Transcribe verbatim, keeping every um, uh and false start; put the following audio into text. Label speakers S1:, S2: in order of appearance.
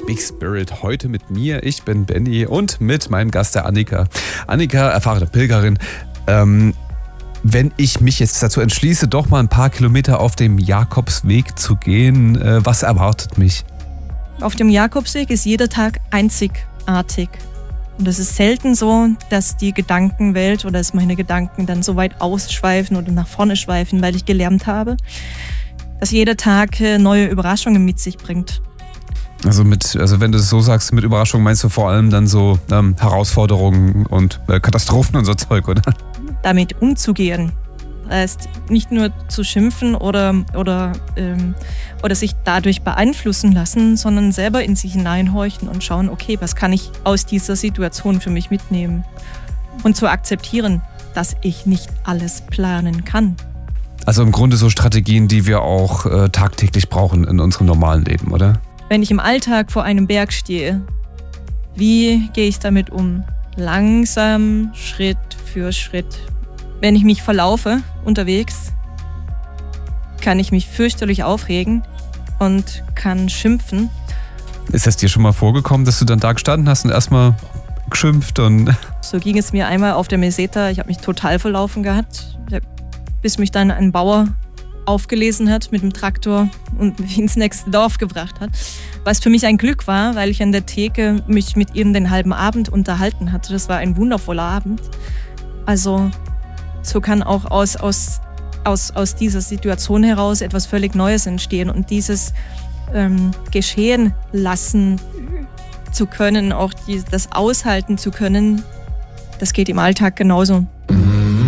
S1: Big Spirit. Heute mit mir, ich bin Benny und mit meinem Gast der Annika. Annika, erfahrene Pilgerin. Ähm, wenn ich mich jetzt dazu entschließe, doch mal ein paar Kilometer auf dem Jakobsweg zu gehen, äh, was erwartet mich?
S2: Auf dem Jakobsweg ist jeder Tag einzigartig. Und es ist selten so, dass die Gedankenwelt oder dass meine Gedanken dann so weit ausschweifen oder nach vorne schweifen, weil ich gelernt habe, dass jeder Tag neue Überraschungen mit sich bringt.
S1: Also mit, also wenn du es so sagst, mit Überraschungen meinst du vor allem dann so ähm, Herausforderungen und äh, Katastrophen und so Zeug, oder?
S2: Damit umzugehen. Das heißt, nicht nur zu schimpfen oder, oder, ähm, oder sich dadurch beeinflussen lassen, sondern selber in sich hineinhorchen und schauen, okay, was kann ich aus dieser Situation für mich mitnehmen? Und zu akzeptieren, dass ich nicht alles planen kann.
S1: Also im Grunde so Strategien, die wir auch äh, tagtäglich brauchen in unserem normalen Leben, oder?
S2: Wenn ich im Alltag vor einem Berg stehe, wie gehe ich damit um? Langsam, Schritt für Schritt. Wenn ich mich verlaufe unterwegs, kann ich mich fürchterlich aufregen und kann schimpfen.
S1: Ist das dir schon mal vorgekommen, dass du dann da gestanden hast und erstmal geschimpft? Und
S2: so ging es mir einmal auf der Meseta. Ich habe mich total verlaufen gehabt, bis mich dann ein Bauer aufgelesen hat mit dem Traktor und mich ins nächste Dorf gebracht hat. Was für mich ein Glück war, weil ich an der Theke mich mit ihm den halben Abend unterhalten hatte. Das war ein wundervoller Abend. Also so kann auch aus, aus, aus, aus dieser Situation heraus etwas völlig Neues entstehen. Und dieses ähm, geschehen lassen zu können, auch die, das aushalten zu können, das geht im Alltag genauso.
S1: Mhm.